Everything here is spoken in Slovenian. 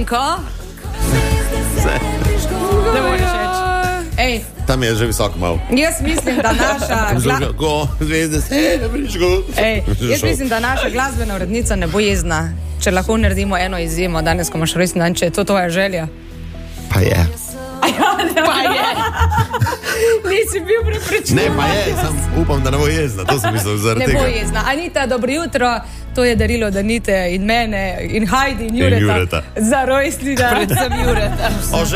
Anka? Ne moreš reči. Ej, tam je že visok mal. jaz mislim, da naša glasbena urednica ne bo jezna, če lahko naredimo eno izjemo danes, ko imaš rojstni dan, če je to tvoja želja. Pa je. Pa je. Nisi bil prepričan. Ne, pa je, sam upam, da ne bo jezna. To sem mislil zaradi tega. Ne bo jezna. Anita, dobro jutro. To je darilo od Anite in mene in Heidi in Jureta. Za rojstni dan. Predvsem Jureta.